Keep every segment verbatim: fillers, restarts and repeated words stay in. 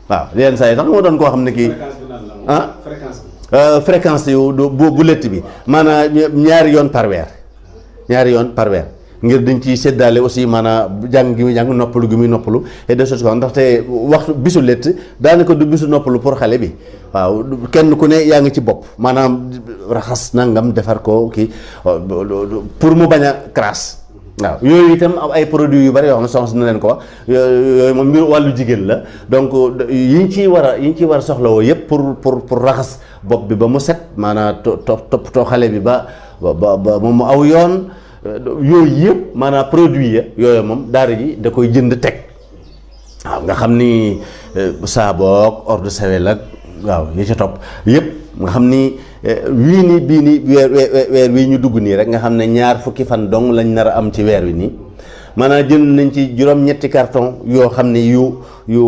waaw yenn saa yi tax moo doon koo xam ne kii ah fréquence yu bu bu lett bi maanaam ñaari yoon par weer ñaari yoon par weer ngir dañ ciy séddaale aussi maanaam jàng gi muy jàng noppalu gi muy noppalu et de choses comme ndaxte waxtu bisu lett daanaka du bisu noppalu pour xale bi waaw kenn ku ne yaa ngi ci bopp maanaam raxas nangam defar ko kii pour mu bañ a crasse waaw yooyu itam ay produits yu bari yoo xam ne soxna na leen ko wax yooyu moom mbir wàllu jigéen la donc yi ñu ciy war a yi ñu ciy war a soxlawoo yëpp pour pour pour raxas bopp bi ba mu set maanaam to toppatoo xale bi ba ba ba moom mu aw yoon yooyu yëpp maanaam produit ya yooyu moom daara ji da koy jënd teg waaw nga xam ni saaboog eau de Javel ak waaw yi ci topp yëpp nga xam ni wii nii bii nii weer weer wii ñu dugg nii rek nga xam ne ñaar fukki fan dong lañ nar a am ci weer wi nii maanaam jënd nañ ci juróom-ñetti carton yoo xam ne yu yu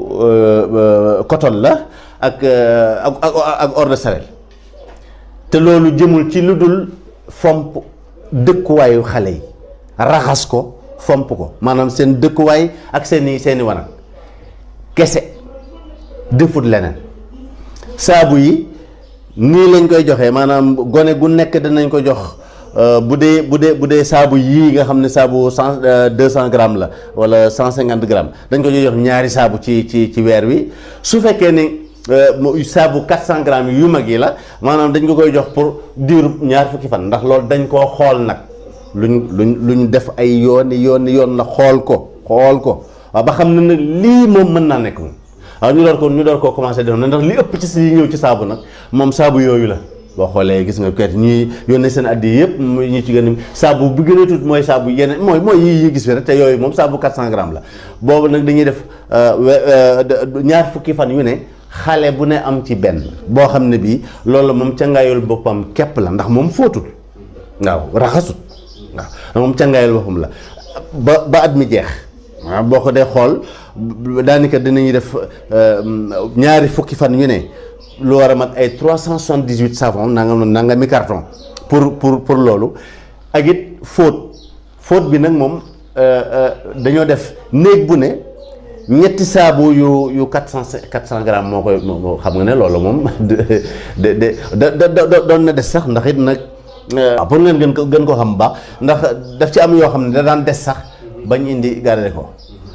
coton la ak ak ak eau de Javel te loolu jëmul ci lu dul fomp dëkkuwaayu xale yi raxas ko fomp ko maanaam seen dëkkuwaay ak seeni seeni wanag kese defut leneen saabu yi nii lañ koy joxee maanaam gone gu nekk danañ ko jox bu dee bu dee bu dee saabu yii nga xam ne saabu cent deux cent grammes la wala cent cinquante grammes dañ ko jox ñaari saabu ci ci ci weer wi su fekkee ne saabu quatre cent grammes yu mag yi la maanaam dañ ko koy jox pour diiru ñaar fukki fan ndax loolu dañ koo xool nag luñ luñ luñ def ay yooni yooni yoon la xool ko xool ko waaw ba xam ne nag lii moom mën naa nekk moom waaw ñu door ko ñu door koo commencé def na ndax li ëpp ci si ñëw ci saabu nag moom saabu yooyu la boo xoolee gis nga kayit ñuy yónnee seen addi yëpp ñu ci gën a saabu bu gën a tuut mooy saabu yeneen mooy mooy yi yi gis fi rek te yooyu moom saabu quatre cent grammes la boobu nag dañuy def ñaar fukki fan yu ne xale bu ne am ci benn boo xam ne bii loolu moom cangaayul boppam képp la ndax moom fóotul waaw raxasut waaw moom cangaayul boppam la ba ba at mi jeex waaw boo ko dee xool daanaka dinañuy def ñaari fukki fan yu ne lu war a mat ay trois cent soixante-dix-huit savon nangam nanga mi carton pour pour pour loolu ak it fóot fóot bi nag moom dañoo def néeg bu ne ñetti saabu yu yu quatre cent quatre cent grammes moo koy moo xam nga ne loolu moom de de de de doon na des sax ndax it nag pour ngeen gën ko gën ko xam baax ndax daf ci am yoo xam ne da daan des sax bañ indi garder ko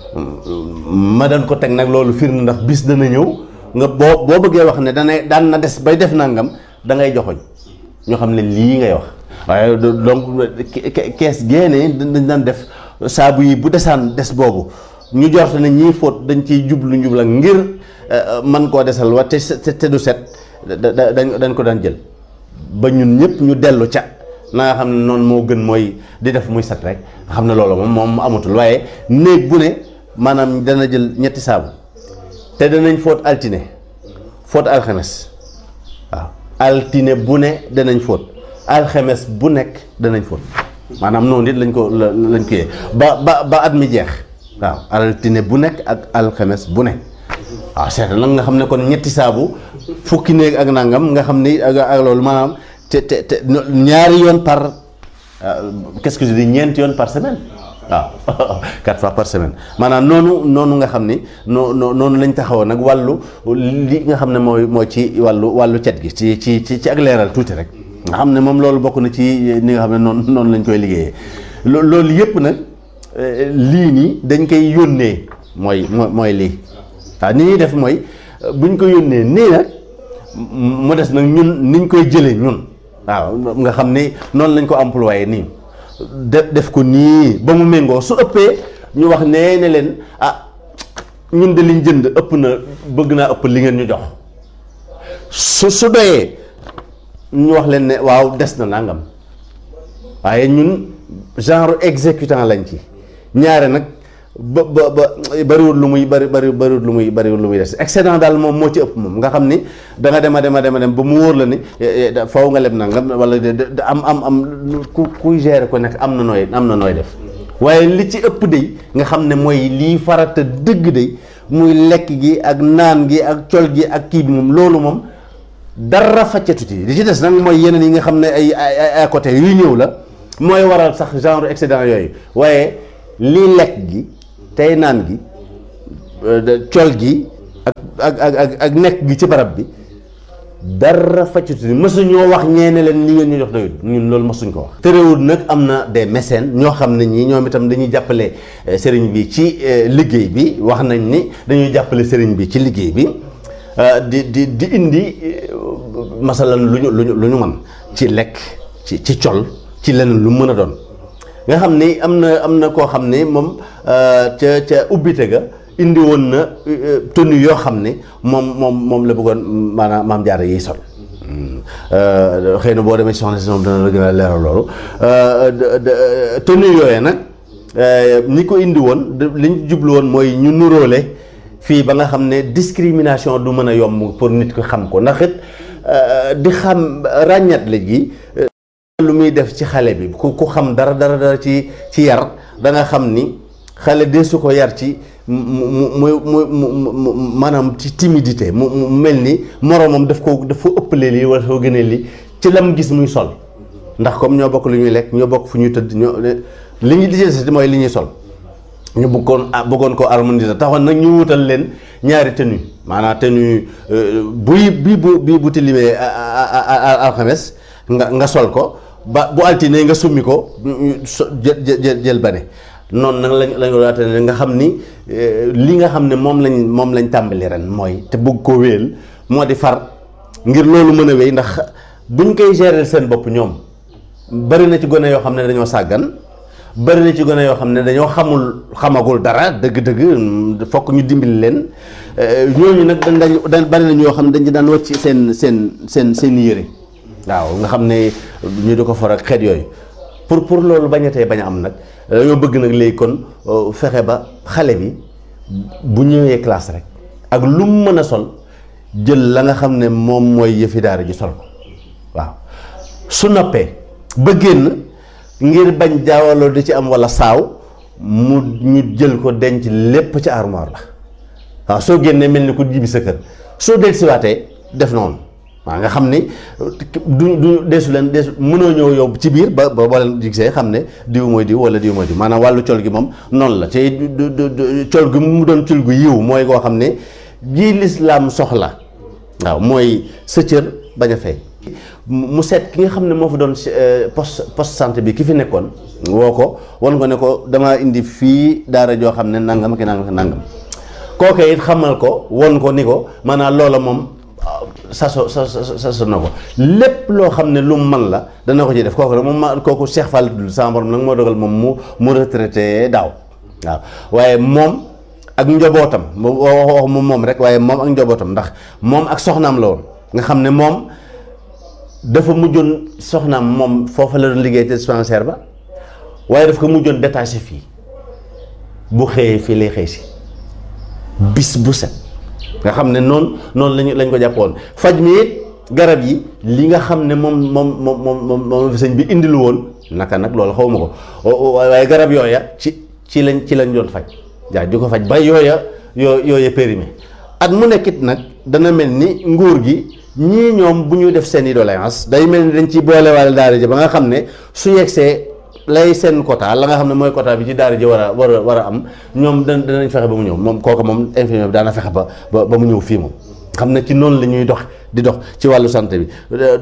ma daan ko teg nag loolu firnde ndax bis dana ñëw nga boo boo bëggee wax ne dana daan na des bay def nangam da ngay joxoñ ñoo xam ne lii ngay wax waaye donc kees génne dañ daan def saabu yi bu desaan des boobu ñu jorte ne ñii fóot dañ ciy jublu njubla ngir man koo desal wa te te du set dañ dañ ko daan jël ba ñun ñëpp ñu dellu ca na nga xam ne noonu moo gën mooy di def muy set rek nga xam ne loolu moom moom amatul waaye néeg bu ne maanaam dana jël ñetti saabu te danañ fóot altine fóot alxames waaw altine bu ne danañ fóot alxames bu nekk danañ fóot maanaam noonu it lañ ko lañ ko yee ba ba ba at mi jeex waaw altine bu nekk ak alxames bu nekk waaw seet nag nga xam ne kon ñetti saabu fukki néeg ak nangam nga xam ni ak ak loolu maanaam te te te ñaari yoon par qu'est-ce que je dis ñeenti yoon par semaine waaw quatre fois par semaine maanaam noonu noonu nga xam ni noo noonu lañ taxawoon nag wàllu li nga xam ne mooy mooy ci wàllu wàllu cet gi ci ci ci ci ak leeral tuuti rek nga xam ne moom loolu bokk na ci ni nga xam ne noonu noonu lañ koy liggéeyee loolu yëpp nag lii nii dañ koy yónnee mooy mooy lii waaw ni ñuy def mooy buñ ko yónnee nii nag mu des nag ñun niñ koy jëlee ñun waaw nga xam ni noonu lañ ko employé nii def def ko nii ba mu méngoo su ëppee ñu wax nee ne leen ah ñun de liñ jënd ëpp na bëgg naa ëpp li ngeen ñu jox su su doyee ñu wax leen ne waaw des na nangam waaye ñun genre exécutant lañ ci ñaare nag ba ba ba bariwul lu muy bari bari bariwul lu muy bariwul lu muy des excédent daal moom moo ci ëpp moom nga xam ni da nga dem a dem a dem a dem ba mu wóor la ni faw nga leb nangam wala am am am ku kuy gérer ko nekk am na nooy am na nooy def waaye li ci ëpp day nga xam ne mooy lii farata dëgg day muy lekk gi ak naan gi ak col gi ak kii bi moom loolu moom dara faccatu ci li ci des nag mooy yeneen yi nga xam ne ay ay à côté yuy ñëw la mooy waral sax genre excédent yooyu waaye lii lekk gi tey naan gi col gi ak ak ak ak nekk gi ci barab bi dara faccutu ni mësuñoo wax ñeene leen li ngeen ñu jox doyul ñun loolu mësuñ ko wax. terewul nag am na des mécènes ñoo xam ne ñii ñoom itam dañuy jàppale sëriñ bi ci liggéey bi wax nañ ni dañuy jàppale sëriñ bi ci liggéey bi di di di indi masalan lu ñu lu ñu lu ñu mën ci lekk ci ci col ci leneen lu mën a doon nga xam ni am na am na koo xam ni moom ca ca ubbite ga indi woon na tenue yoo xam ne moom moom moom la bëggoon maanaam maam jaara yiy sol xëy na boo demee ci soxna si moom dana la gën a leeral loolu tenue yooyu nag ñi ko indi woon li ñu jublu woon mooy ñu nuróole fii ba nga xam ne discrimination du mën a yomb pour nit ko xam ko ndax it di xam ràññat la gi lu muy def ci xale bi ku ku xam dara dara dara ci ci yar da nga xam ni xale de su ko yar ci mu mu mu mu maanaam ci timidité mu mu mel ni moroomam daf ko daf ko ëppalee lii wala soo gënee lii ci lam gis muy sol ndax comme ñoo bokk lu ñuy lekk ñoo bokk fu ñuy tëdd ñoo li ñu lijjanti mooy li ñuy sol ñu bëggoon bëggoon koo harmoniser taxoon nag ñu wutal leen ñaari tenue maanaam tenue buy bii bu bii bu tilimee alxames nga nga sol ko ba bu altine nga summi ko jël jël jël bane noonu nag lañ lañ waate ne nga xam ni li nga xam ne moom lañ moom lañ tàmbali ren mooy te bëgg ko wéel moo di far ngir loolu mën a wéy ndax buñ koy gérer seen bopp ñoom bari na ci gone yoo xam ne dañoo sàggan bari na ci gone yoo xam ne dañoo xamul xamagul dara dëgg-dëgg fokk ñu dimbali leen ñooñu nag dañ dañ bari na ñoo xam ne dañ daan wàcc seen seen seen seen yére waaw nga xam ne ñu di ko for ak xeet yooyu pour pour loolu bañatee bañ a am nag dañoo bëgg nag léegi kon fexe ba xale bi bu ñëwee classe rek ak lu mu mën a sol jël la nga xam ne moom mooy yëfi daara ji sol ko waaw su noppee ba génn ngir bañ jaawaloo di ci am walla saaw mu ñu jël ko denc lépp ci armoire la waaw soo génnee mel ni ko jibi sa kër soo dellusiwaatee def noonu waaw nga xam ni du du deesu leen deesu mënoo ñëw yow ci biir ba ba boo leen gisee xam ne diw mooy diw wala diw mooy diw maanaam wàllu col gi moom noonu la te col gi mu doon col gu yiw mooy koo xam ne jii lislaam soxla waaw mooy sa cër bañ a fay mu seet ki nga xam ne moo fa doon poste poste santé bi ki fi nekkoon woo ko wan ko ne ko dama indi fii daara joo xam ne nangam ki nangam ki nangam kooke it xamal ko won ko ni ko maanaam loola moom saso sa saso na ko lépp loo xam ne lu mu mën la dana ko ci def kooku nag moom ma kooku Cheikh Fall dul sama borom nag moo dogal moom mu mu retraité daaw waaw waaye moom ak njobootam wax wax moom moom rek waaye moom ak njobootam ndax moom ak soxnaam la woon nga xam ne moom dafa mujjoon soxnaam moom foofa la doon liggéey te dispensaire ba waaye daf ko mujjoon détaché fii bu xëyee fii lay xëy si bis bu set nga xam ne noonu noonu lañu lañ ko jàppoon faj mi it garab yi li nga xam ne moom moom moom moom moom fi sëñ bi indilu woon naka nag loolu xaw ma ko waaye garab yooya ci ci lañ ci lañ doon faj jaay di ko faj ba yooya yoo yooya périmé at mu nekkit nag dana mel ni nguur gi ñii ñoom bu ñu def seen i doléance day mel ni dañ ci boolewaale daara ji ba nga xam ne su yegsee lay seen quota la nga xam ne mooy quota bi ci daara ji war a war a war a am ñoom da danañ fexe ba mu ñëw moom kooku moom infirmier bi daana fexe ba ba ba mu ñëw fii moom xam ne ci noonu la ñuy dox di dox ci wàllu santé bi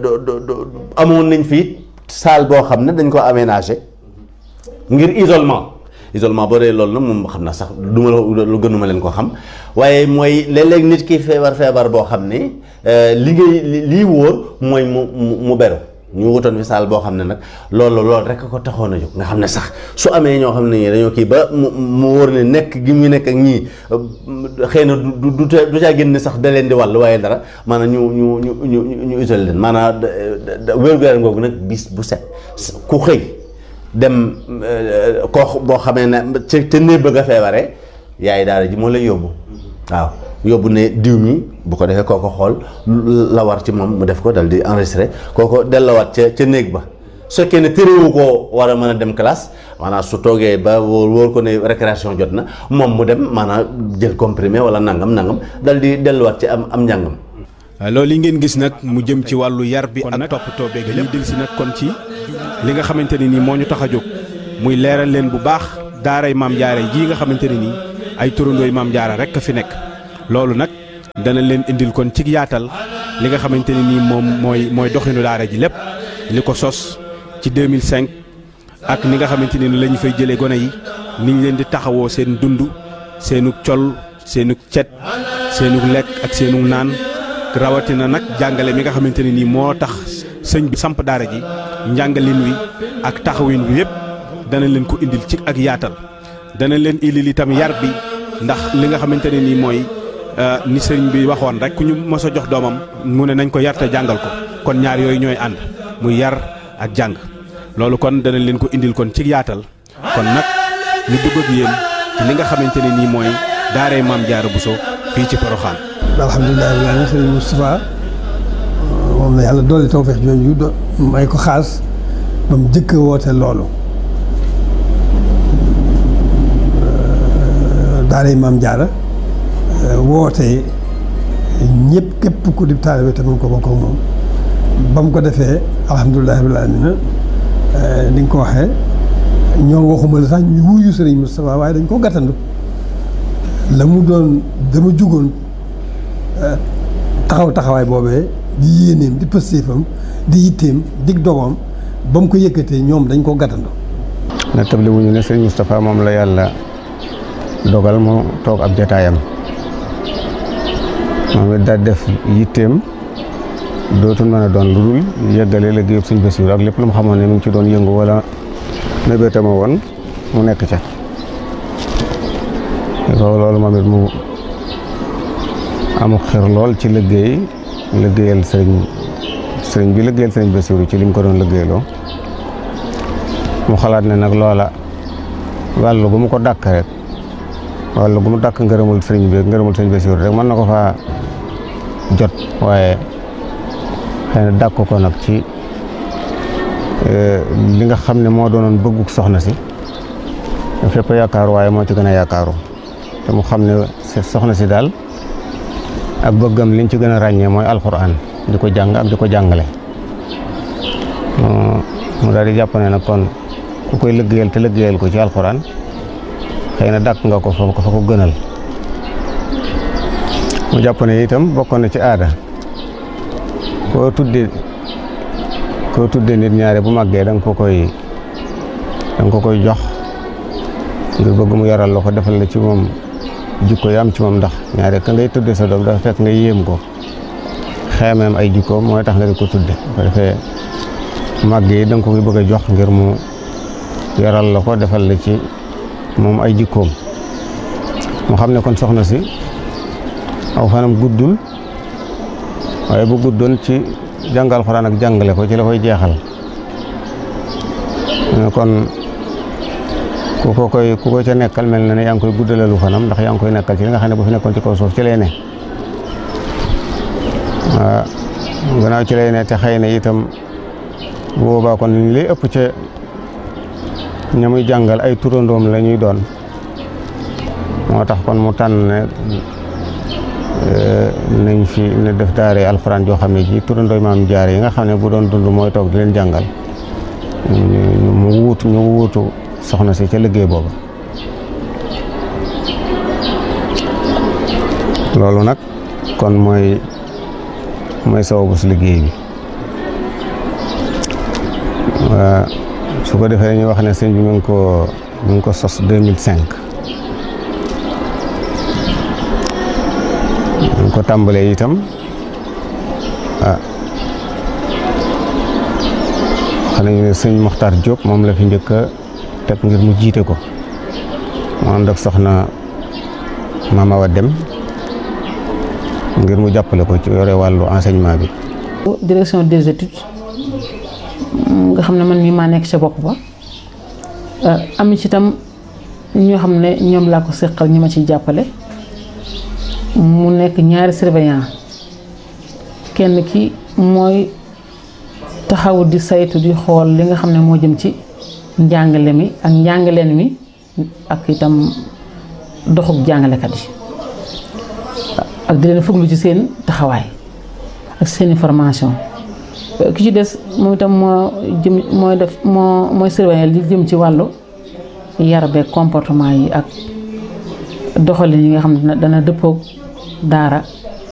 amoon nañ fii salle boo xam ne dañ ko aménagé ngir isolement isolement boo dee loolu nag moom xam na sax du ma lu gënuma leen ko xam waaye mooy léeg-léeg nit ki feebar feebar boo xam ne li ngay lii wóor mooy mu mu beru ñu wutoon fi saal boo xam ne nag loolu loolu rek ko taxoon a jóg nga xam ne sax su amee ñoo xam ne ñii dañoo kii ba mu mu wóor ne nekk gi mu nekk ak ñii xëy na du du du caa génn sax da leen di wàll waaye dara maanaam ñu ñu ñu ñu ñu isolé leen maanaam wér-gu-yaram googu nag bis bu set ku xëy dem koo boo xamee ne te te nee bëgg a feebaree yaay daara ji moo lay yóbbu waaw. yóbbu ne diw mi bu ko defee kooko xool la war ci moom mu def ko dal di enregistré kooko dellawaat ca ca néeg ba su fekkee ne téréwu koo war a mën a dem classe maanaam su toogee ba wóor wóor ko ne récréation jot na moom mu dem maanaam jël comprimé wala nangam nangam dal di delluwaat ci am am njàngam. loolu yi ngeen gis nag mu jëm ci wàllu yar bi ak toppatoo beeg lépp dil si nag kon ci li nga xamante ne nii moo ñu tax a jóg muy leeral leen bu baax daaray maam jaara jii nga xamante ne nii ay turandooy maam jaara rek a fi nekk. loolu nag dana leen indil kon ci yaatal li nga xamante ne nii moom mooy mooy doxinu daara ji lépp li ko sos ci deux mille cinq ak ni nga xamante ne ni la ñu fay jëlee gone yi ni ñu leen di taxawoo seen dund seenug col seenug cet seenug lekk ak seenug naan rawatina nag jàngale mi nga xamante ne nii moo tax sëñ bi samp daara ji njàngalin wi ak taxawin wi yépp dana leen ko indil ci ak yaatal dana leen indil itam yar bi ndax li nga xamante ne nii mooy ni sëriñ bi waxoon rek ku ñu mos a jox doomam mu ne nañ ko yar te jàngal ko kon ñaar yooyu ñooy ànd muy yar ak jàng loolu kon dana leen ko indil kon ci yaatal kon nag ñu dugg ak yéen ci li nga xamante ne nii mooy daaray Maam Jaara Buso fii ci Porokhane. alhamdulilah rabbil aalamiin sëriñ Moustapha moom la yàlla doole tawfeex jooju do may ko xaas ba mu jëkk woote loolu daaray Maam Jaara woote ñëpp képp ku di taalibe te mun ko bokk ak moom ba mu ko defee alhamdulilah rabbil aalamiin ni nga ko waxee ñoom waxuma la sax ñu wuyu sëriñ Moustapha waaye dañ ko gàttandu la mu doon dama jugoon taxaw taxawaay boobee di yéeneem di pëstéefam di yitteem dig dogoom ba mu ko yëkkatee ñoom dañ ko gàttandu. na table wuñu ne sëriñ Moustapha moom la yàlla dogal mu toog ab jataayam moom it daal def yitteem dootul mën a doon lu dul yëggale la géeyub sëñ Bassirou ak lépp lu mu xamoon ne mu ngi ci doon yëngu wala mébétama woon mu nekk ca loolu moom it mu amul xir lool ci liggéey liggéeyal sëriñ sëriñ bi liggéeyal sëriñ Bassirou ci li mu ko doon liggéeyloo mu xalaat ne nag loola wàllu gu mu ko dàkk rek wàllu gu mu dàkk ngërëmul sëriñ bi ngërëmul sëriñ Bassirou rek mën na ko faa jot waaye xëy na dàkk ko nag ci li nga xam ne moo doonoon bëgguk soxna si fépp yaakaaru waaye moo ci gën a yaakaaru te mu xam ne soxna si daal ak bëggam liñ ci gën a ràññee mooy alxuraan di ko jàng ak di ko jàngale mu daal di jàpp ne nag kon ku koy liggéeyal te liggéeyal ko ci alxuraan xëy na dàkk nga ko fa ko fa ko gënal mu jàpp ne itam bokkoon na ci aada koo tudde koo tudde nit ñaare bu màggee da nga ko koy da nga ko koy jox ngir bëgg mu yaral la ko defal la ci moom jikko yi am ci moom ndax ñaare ka ngay tudde sa doom dafa fekk nga yéem ko xeemeem ay jikkoom mooy tax nga di ko tudde ko defee màggee yi da nga ko koy bëgg a jox ngir mu yaral la ko defal la ci moom ay jikkoom mu xam ne kon soxna si aw fanam guddul waaye bu guddoon ci jàngal Alxuraan ak jàngale ko ci la koy jeexal kon ku ko koy ku ko ca nekkal mel na ne yaa ngi koy guddalalu fanam ndax yaa ngi koy nekkal ci li nga xam ne bu fi nekkoon ci kaw suuf ci lay ne waaw gannaaw ci lay ne te xëy na itam boobaa kon li ëpp ca ña muy jàngal ay turandoom la ñuy doon moo tax kon mu tànn ne nañ fi ne def daare alxuraan joo xam ne ji turandooy Maam Jaara yi nga xam ne bu doon dund mooy toog di leen jàngal mu wuutu ñu wuutu soxna si ca liggéey boobu loolu nag kon mooy mooy sababu su liggéey bi waa su ko defee ñu wax ne sëñ bi mu ngi ko mu ngi ko sos deux mille cinq ñu ko tàmbalee itam ah xam nañu ne sëñ Mokhtar Diop moom la fi njëkk a teg ngir mu jiite ko mu ànd ak soxna Mama Wa Dem ngir mu jàppale ko ci yore wàllu enseignement bi. direction des études nga xam ne man mii maa nekk ca bopp ba am ci itam ñoo xam ne ñoom laa ko seqal ñi ma ciy jàppale. mu nekk ñaari surveillant kenn ki mooy taxaw di saytu di xool li nga xam ne moo jëm ci njàngale mi ak njàngaleen mi ak itam doxuk jàngalekat yi ak di leen fuglu ci seen taxawaay ak seeni formation ki ci des moom itam moo jëm mooy def moo mooy surveillant li jëm ci wàllu yar beeg comportement yi ak doxalin yi nga xam ne dana dëppoog daara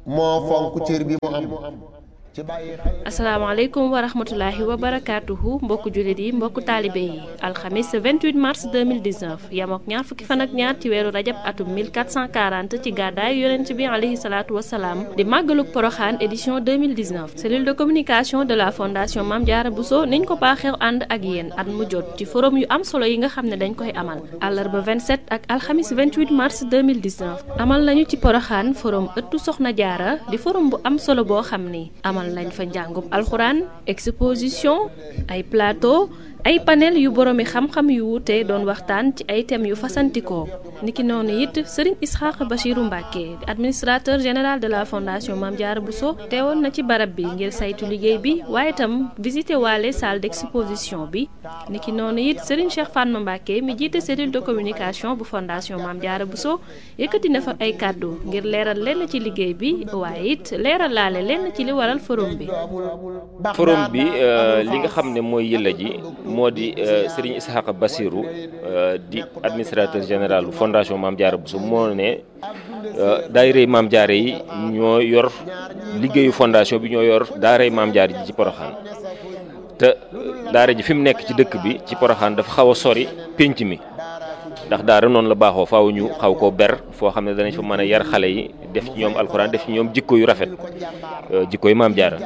moo fonk cër bi mu am. asalaamaaleykum wa rahmatulahi wa barakaatuhu mbokku jullit yi mbokku taalibe yi alxamis vingt-huit mars deux mille dix-neuf yamook ñaar fukki fan ak ñaar ci weeru rajab atum mille quatre cent quarante ci gàddaay yonent bi alayhi salaatu wasalaam di màggaluk poroxaan édition deux mille dix-neuf cellule de communication de la fondation Mame Diarra Bousso niñ ko baaxew ànd ak yéen at mu jot ci forum yu am solo yi nga xam ne dañ koy amal àllarba vingt-sept ak alxamis vingt-huit mars deux mille dix-neuf amal nañu ci poroxaan forum ëttu soxna jaara di forum bu am solo boo xam ni amal lañ fa njàngum alxuraan exposition ay plateau ay panel yu boroomi xam-xam yu wuute doon waxtaan ci ay thèmes yu fasantikoo niki noonu it Serigne Isxaaq Bachiru Mbàkke administrateur général de la fondation Mame Diarra Bousso teewoon na ci barab bi ngir saytu liggéey bi waaye itam visité waale salle d'exposition bi niki noonu it Serigne Cheikh Fatma Mbàkke mi jiite cellule de communication bu fondation Mame Diarra Bousso yëkkati na fa ay kàddu ngir leeral lenn ci liggéey bi waaye it leeral laale lenn ci li waral forum bi. forum bi li nga xam ne mooy yëlla ji moo di Serigne Ishaqa Bassirou di administrateur général bu fondation Mame Diarra Bousso moo ne daayira Mame Diarra yi ñoo yor liggéeyu fondation bi ñoo yor daara Mame Diarra ji ci Porokhane te daara ji fi mu nekk ci dëkk bi ci Porokhane dafa xaw a sori pénc mi ndax daara noonu la baaxoo faaw ñu xaw koo ber foo xam ne danañ fa mën a yar xale yi def ci ñoom alxuraan def ci ñoom jikko yu rafet jikko yu Mame Diarra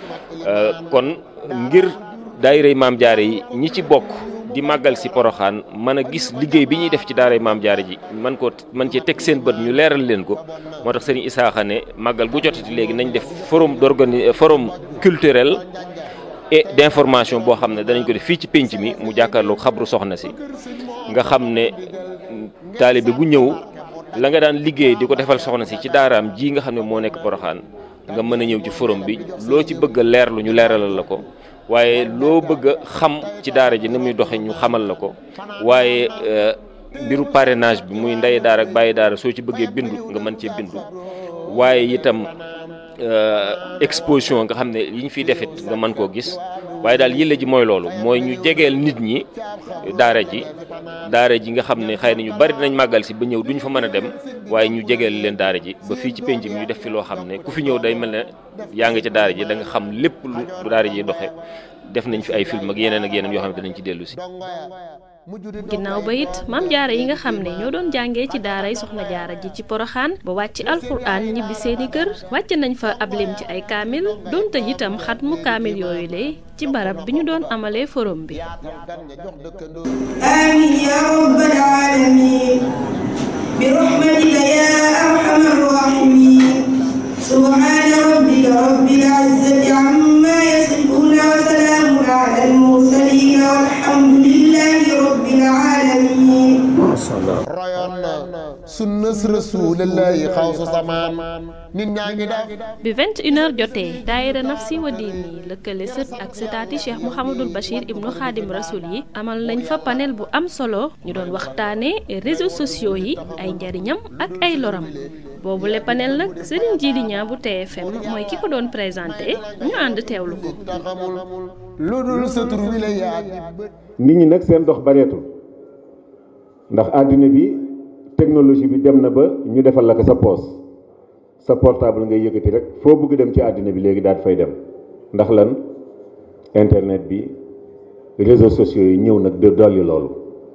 kon ngir daayira Mame Diarra yi ñi ci bokk di màggal si Porokhane mën a gis liggéey bi ñuy def ci daara Mame Diarra ji man ko man cee teg seen bët ñu leeral leen ko moo tax Serigne Isaaxa ne màggal gu jotati léegi nañ def forum d'organi forum culturel et d'information boo xam ne danañ ko def fii ci pénc mi mu jàkkaarloog xabru soxna si nga xam ne taalibe bu ñëw la nga daan liggéey di ko defal soxna si ci daaraam ji nga xam ne moo nekk Porokhane nga mën a ñëw ci forum bi loo ci bëgg a leerlu ñu leeralal la ko waaye loo bëgg a xam ci daara ji ni muy doxe ñu xamal la ko waaye mbiru parrainage bi muy ndey daara ak bàyyi daara soo ci bëggee bindu nga mën cee bindu waaye itam exposition nga xam ne yi ñu fiy defit nga mën koo gis waaye daal yëlla ji mooy loolu mooy ñu jegeel nit ñi daara ji daara ji nga xam ne xëy na ñu bari dinañ màggal si ba ñëw duñ fa mën a dem waaye ñu jegeel leen daara ji ba fii ci penc mi ñu def fi loo xam ne ku fi ñëw day mel ne yaa ngi ca daara ji da nga xam lépp lu daara ji doxe def nañ fi ay film ak yeneen ak yeneen yoo xam ne danañ ci dellu si. ginnaaw ba it Mame Diarra yi nga xam ne ñoo doon jàngee ci daaray Soxna Jaara ji ci Porokhane ba wàcc alxuraan ñibbi seeni kër wàcc nañ fa ab lim ci ay kaamil doon tëj itam xatmu kaamil yooyu le ci barab bi ñu doon amalee forum bi. amiin yaa rabbal aalamiin bi rahmatika yaa arhamar raahimiin subhaana rabbika rabbil izzati ammaa yasifuun wa salaamun alal mursaliin walhamdulillaahi rabbil aalamiin. royoon na sunnas rasuulillaahi xawsu samaan nit ñaa ngi def bi vingt et une heures jotee daayira Nafsi wa Diini lëkkale sët ak sëtaati Cheikh Mouhamadul Bachir ibnu Xaadim Rasul yi amal nañ fa panel bu am solo ñu doon waxtaanee réseaux sociaux yi ay njariñam ak ay loram boobu le panel nag Serigne Djily Niang bu T F M mooy ki ko doon présenté ñu ànd teewlu ko. lu dul sa tur wi la yaag nit ñi nag seen dox bareetul ndax àddina bi technologie bi dem na ba ñu defal la ko sa poos sa portable ngay yëkkati rek foo bëgg dem ci àddina bi léegi daal fay dem ndax lan internet bi réseaux sociaux yi ñëw nag de dolli loolu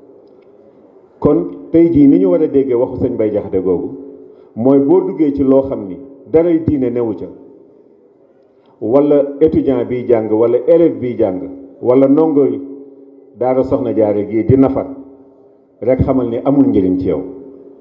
kon tey jii ni ñu war a déggee waxu sëñ Bay Jaxate googu mooy boo duggee ci loo xam ni daray diine newu ca wala étudiant biy jàng wala élève biy jàng wala ndongo daara Soxna Jaara gii di nafar rek xamal ni amul njëriñ ci yow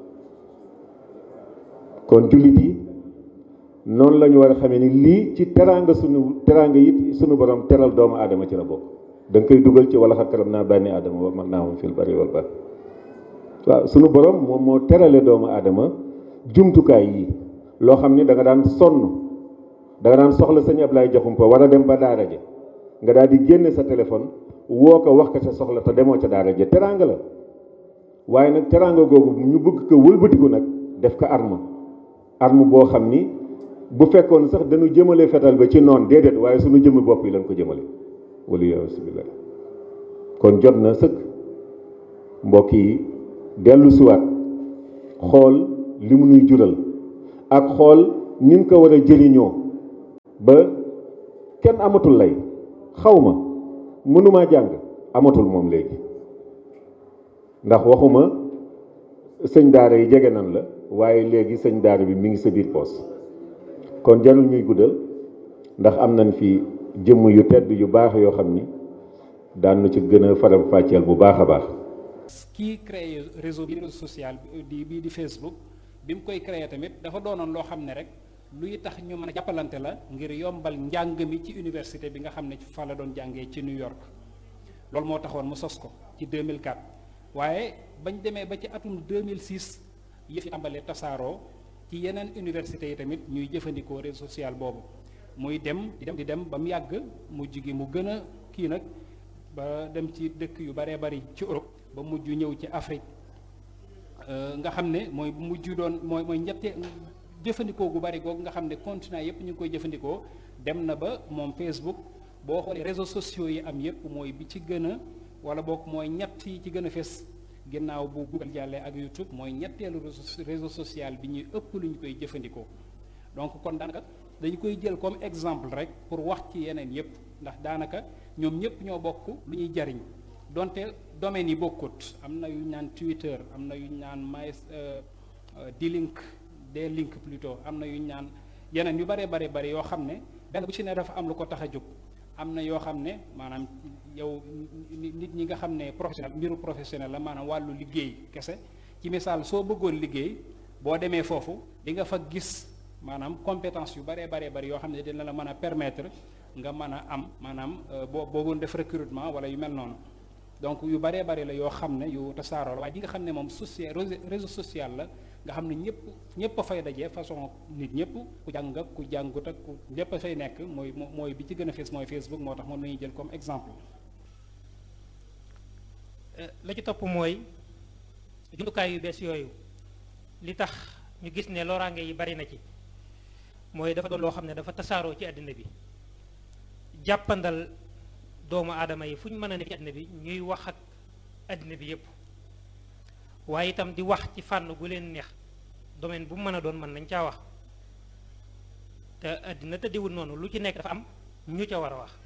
kon jullit yi noonu la ñu war a xamee ni lii ci teraanga sunu teraanga it sunu borom teral doomu aadama ci la bokk da nga koy dugal ci wala xat karam naa bànni aadama wa man naa moom fil bari wal bahr waaw sunu borom moom moo terale doomu aadama jumtukaay yi loo xam ni da nga daan sonn da nga daan soxla sëñ Ablaye Jaxumpa war a dem ba daara ja nga daal di génne sa téléphone woo ko wax ko sa soxla te demoo ca daara ja teraanga la waaye nag teraanga googu ñu bëgg ko wëlbatiku nag def ko arme arme boo xam ni bu fekkoon sax dañu jëmale fetal ba ci noon déedéet waaye suñu jëmm bopp yi lañ ko jëmale wala yasubillah kon jot na sëkk mbokk yi dellu siwaat xool li mu nuy jural ak xool ni mu ko war a jëriñoo ba kenn amatul lay xaw ma mënumaa jàng amatul moom léegi ndax waxuma sëñ daara yi jege nan la waaye léegi sëñ daara bi mi ngi sa biir poos kon jarul ñuy guddal ndax am nañ fi jëmm yu tedd yu baax yoo xam ni daan na ci gën a faram fàcceel bu baax a baax. kii créé réseau bi réseau social di bii di Facebook bi mu koy créé tamit dafa doonoon loo xam ne rek luy tax ñu mën a jàppalante la ngir yombal njàng mi ci université bi nga xam ne fa la doon jàngee ci New York loolu moo taxoon mu sos ko ci deux mille quatre waaye bañ demee ba ci atum deux mille six yëf yi tàmbalee tasaaroo ci yeneen université yi tamit ñuy jëfandikoo réseau social boobu muy dem di dem di dem ba mu yàgg mu jigi mu gën a kii nag ba dem ci dëkk yu baree bari ci Europe ba mujj ñëw ci Afrique nga xam ne mooy mujj doon mooy mooy ñette jëfandikoo gu bari googu nga xam ne continent yépp ñu ngi koy jëfandikoo dem na ba moom Facebook boo xoolee réseaux sociaux yi am yépp mooy bi ci gën a wala boog mooy ñett yi ci gën a fes ginnaaw bu Google jàllee ak YouTube mooy ñetteelu réseau social bi ñuy ëpp lu ñu koy jëfandikoo donc kon daanaka dañu koy jël comme exemple rek pour wax ci yeneen yépp ndax daanaka ñoom ñëpp ñoo bokk lu ñuy jariñ donte domaines yi bokkut am na yu ñu naan Twitter am na yu ñu naan my D-Link D-Link plutôt am na yu ñu naan yeneen yu bare bare bare yoo xam ne benn bu ci ne dafa am lu ko tax a jóg am na yoo xam ne maanaam yow nit ñi nga xam ne professionnel mbiru professionnel la maanaam wàllu liggéey kese ci misaal soo bëggoon liggéey boo demee foofu di nga fa gis maanaam compétence yu baree baree bari yoo xam ne dina la mën a permettre nga mën a am maanaam boo boogoon def recrutement wala yu mel noonu donc yu baree bari la yoo xam ne yu tasaaroo la waaye di nga xam ne moom social réseau social la nga xam ne ñëpp ñëpp a fay dajee façon nit ñëpp ku jàng ak ku jàngut ak ku ñëpp a fay nekk mooy mooy bi ci gën a fees mooy Facebook moo tax moom la ñuy jël comme exemple. la ci topp mooy jumtukaay yu bees yooyu li tax ñu gis ne loraange yi bari na ci mooy dafa doon loo xam ne dafa tasaaroo ci àddina bi jàppandal doomu aadama yi fu ñu mën a nekk ci àddina bi ñuy wax ak àddina bi yépp waaye itam di wax ci fànn gu leen neex domaine bu mu mën a doon mën nañ caa wax te àddina tëddiwul noonu lu ci nekk dafa am ñu ca war a wax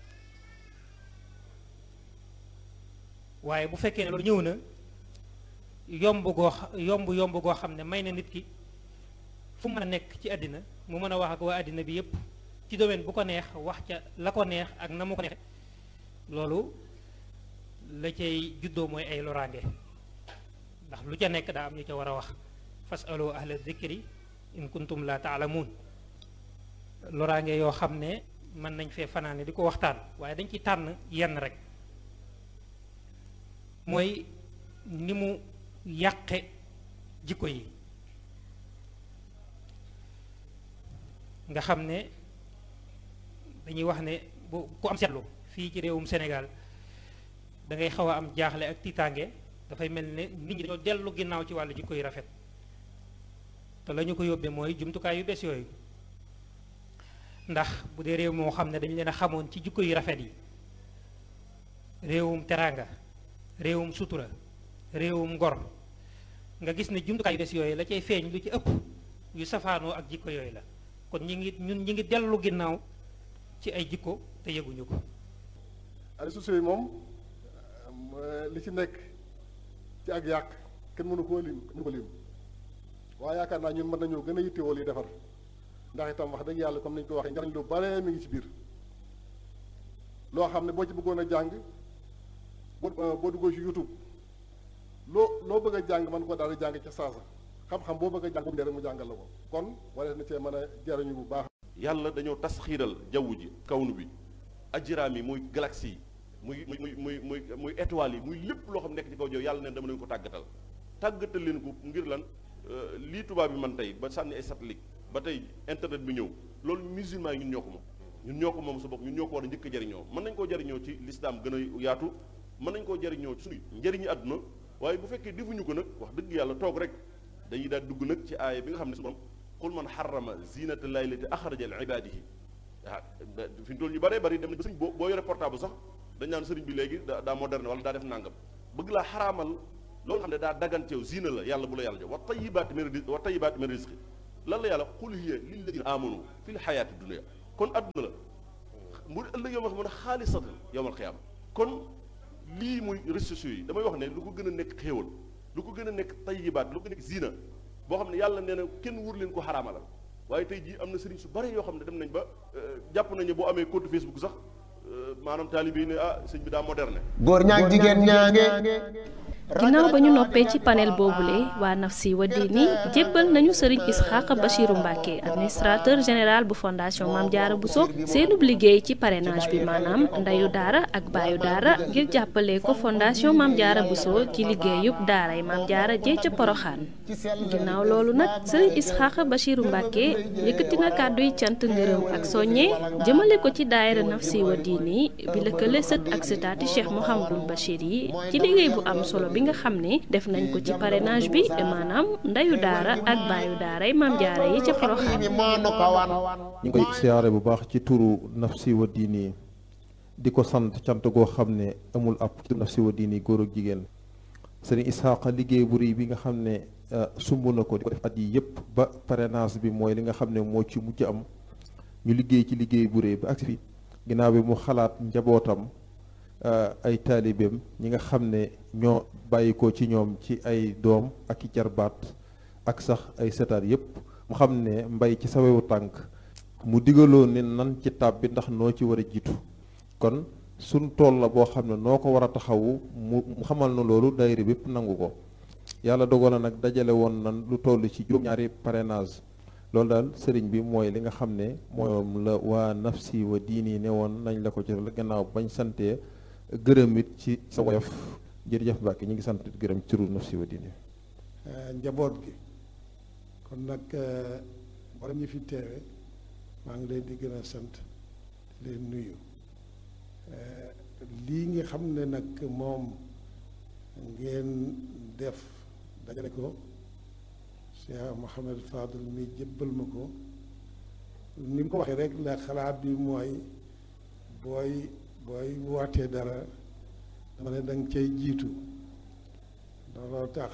waaye bu fekkee ne loolu ñëw na yomb goo yomb yomb goo xam ne may na nit ki fu mu mën a nekk ci àddina mu mën a wax ak waa àddina bi yépp ci domaine bu ko neex wax ca la ko neex ak na mu ko neexe loolu la cay juddoo mooy ay loraange ndax lu ca nekk daa am ñu ca war a wax fasalu ahla zikri in kuntum la taalamuun loraange yoo xam ne mën nañ fee fanaane di ko waxtaan waaye dañ ci tànn yenn rek mooy ni mu yàqe jikko yi nga xam ne dañuy wax ne bu ku am seetlu fii ci réewum Sénégal da ngay xaw a am jaaxle ak tiitaange dafay mel ne nit ñi dañoo dellu ginnaaw ci wàllu jikko yu rafet te la ñu ko yóbbee mooy jumtukaay yu bees yooyu ndax bu dee réew moo xam ne dañu leen a xamoon ci jikko yu rafet yi réewum teraanga réewum sutura réewum ngor nga gis ne jumtukaay yu bees yooyu la cay feeñ lu ci ëpp yu safaanoo ak jikko yooyu la kon ñi ngi ñun ñi ngi dellu ginnaaw ci ay jikko te yëguñu ko. réseaux sociaux yi moom li ci nekk ci ak yàq kenn mënu koo lim mënu ko lim waaye yaakaar naa ñun mën nañoo gën a yittewoo li defar ndax itam wax dëgg yàlla comme nañu ko waxee njariñ lu bare mi ngi ci biir loo xam ne boo ci bëggoon a jàng boo boo duggoo ci YouTube loo loo bëgg a jàng mën ko daal di jàng ca saasa xam-xam boo bëgg a jàng bu mu mu jàngal la ko kon wala na cee mën a jariñu bu baax. yàlla dañoo tas xiiral jaww ji kawnu bi ajiraam yi muy galaxie yi muy muy muy muy muy étoiles yi muy lépp loo xam nekk ci kaw jaww yàlla neen dama leen ko tàggatal tàggatal leen ko ngir lan lii tubaab bi man tey ba sànni ay satellite ba tey internet bi ñëw loolu musulman yi ñun ñoo ko moom ñun ñoo ko moom sa bopp ñun ñoo ko war a njëkk a jariñoo mën nañ koo jariñoo ci lislaam gën a yaatu mën nañ koo jariñoo ci suñu njëriñu àdduna waaye bu fekkee defuñu ko nag wax dëgg yàlla toog rek dañuy daal dugg nag ci aaya bi nga xam ne su borom qul man xarama zinata llahi lati axraja li ibadihi waaw fi mu toll ñu bëree bëri dem na ba sëriñ boo boo yore portable sax dañ naan sëriñ bi léegi daa moderne wala daa def nàngam bëgg laa xaraamal loolu xam ne daa daganteew zina la yàlla bu la yàlla jox wa tayibaat min wa tayibaat min rizqi lan la yàlla qul hiya lilladina amanu fil xayaati dunia kon adduna la mu ëllëg yow ma xam ne xaalisatan yowmal xiyaama kon lii muy réseaux sociaux yi damay wax ne lu ko gën a nekk xéewal lu ko gën a nekk tayyibaat lu ko nekk zina boo xam ne yàlla nee na kenn wur leen ko xaraamalal waaye tey jii am na sëriñ su bari yoo xam ne dem nañ ba jàpp nañu boo amee compte Facebook sax maanaam taalibe yi ne ah sëñ bi daa moderne. góor ñaag jigéen ñaange. ginnaaw ba ñu noppee ci panel boobule waa Nafsi wa Diini jébbal nañu Serigne Ishaqa Bachirou Mbacké administrateur général bu fondation Mame Diarra Bousso seenub liggéey ci parrainage bi maanaam ndeyu daara ak baayu daara ngir jàppale ko fondation Mame Diarra Bousso ci liggéeyub daaray Mame Diarra jee ca Poroxaan ginnaaw loolu nag Serigne Ishaqa Bachirou Mbacké yëkkati na kàdduy cant ngërëm ak soññe jëmale ko ci daayira Nafsi wa Diini bi lëkkale sët ak sëtaati Cheikh Mouhamadoul Bachir yi ci liggéey bu am solo bi nga xam ne def nañ ko ci parrainage bi maanaam ndeyu daara ak baayu daara yi Mame Diarra yi ca Porokhane. ñu ngi koy siyaare bu baax ci turu Nafsi wa Diini di ko sant cant goo xam ne amul ab Nafsi wa Diini góor ak jigéen Serigne Ishaqa liggéey bu rëy bi nga xam ne sumb na ko di ko def at yi yëpp ba parrainage bi mooy li nga xam ne moo ci mujj am ñu liggéey ci liggéey bu rëy ba agsi fi ginnaaw bi mu xalaat njabootam ay taalibeem ñi nga xam ne ñoo bàyyi ko ci ñoom ci ay doom ak i jarbaat ak sax ay setaat yépp mu xam ne mbay ci sawewu tànk mu digaloo ne nan ci tab bi ndax noo ci war a jiitu kon suñ tool la boo xam ne noo ko war a taxawu mu xamal na loolu daayira bépp nangu ko yàlla dogal na nag dajale woon nan lu toll ci juróom-ñaari parrainage loolu daal sëriñ bi mooy li nga xam ne moom la waa Nafsi wa Diini ne woon nañ la ko ci gannaaw bañ santee gërëm it ci sa woyof jërëjëf Mbacke ñu ngi sant gërëm ci turu Nafsi wa Diini njaboot gi kon nag borom ñi fi teewe maa ngi leen di gën a sant leen nuyu lii nga xam ne nag moom ngeen def dajale ko Cheikh Mouhamed Fadel mi jëbbal ma ko ni mu ko waxee rek la xalaat bi mooy booy booy wootee dara dama ne danga cay jiitu looloo tax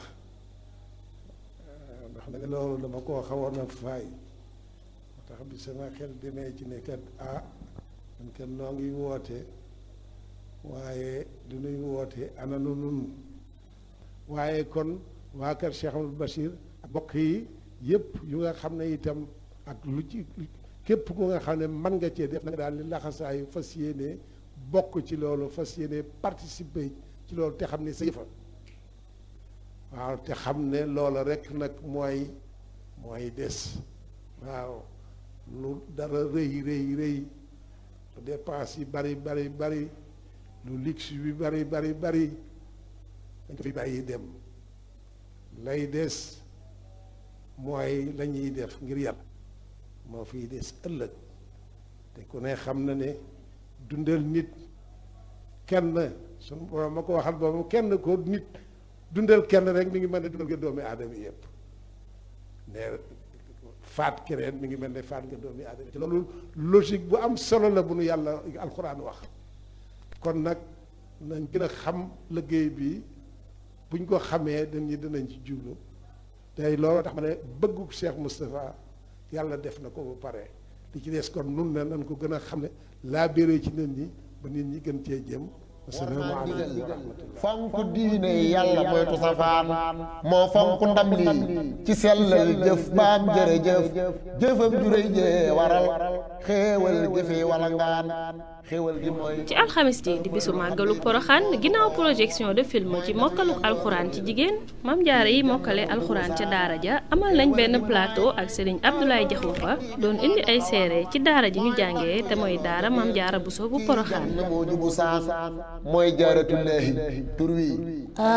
ndax nag loolu dama koo xawoon a faay moo tax bi sama xel demee ci ne kat ah man kat noo ngi woote waaye du nuy woote ana nu nun waaye kon waa kër Cheikh Amadou Bachir ak bokk yi yëpp yu nga xam ne itam ak lu ci képp ku nga xam ne mën nga cee def na nga daal li laxasaayu fas yéene bokk ci loolu fas yéene participer ci loolu te xam ne sa yëfa waaw te xam ne loola rek nag mooy mooy des waaw lu dara rëy rëy rëy lu dépense yi bari bari bari lu luxe bi bari bari bari dañ ko fi bàyyi dem lay des mooy la ñuy def ngir yàlla moo fiy des ëllëg te ku ne xam na ne dundal nit kenn sunu borom ma ko waxal boobu kenn ko nit dundal kenn rek mi ngi mel ne dundal nga doomi aadama yëpp ne faat keneen mi ngi mel ne faat nga doomi aadama te loolu logique bu am solo la bu nu yàlla alxuraan wax kon nag nañ gën a xam liggéey bi buñ ko xamee dañuy dinañ ci jublu tey loolu tax ma ne bëggu Cheikh Moustapha yàlla def na ko ba pare li ci des kon nun ne nañ ko gën a xam ne laa béré ci nit ñi ba nit ñi gën cee jëm asalaamaaleykum wa rahmatullah fonk diine yàlla moytu safaan moo fonk ndam lii ci sellal jëf baam jërëjëf jëfam juréy jee waral xéewal jëfe wala ngaan xéewal gi mooy ci alxamis ji di bisu màggalu Poroxaan ginnaaw projection de film ci mokkaluk alxuraan ci jigéen Mame Diarra yi mokkale alxuraan ca daara ja amal nañ benn plateau ak Serigne Abdoulaye Diakhoumpa doon indi ay seere ci daara ji ñu jàngee te mooy daara Mame Diarra Bousso bu Poroxaan mooy jaaratullaahi tur wi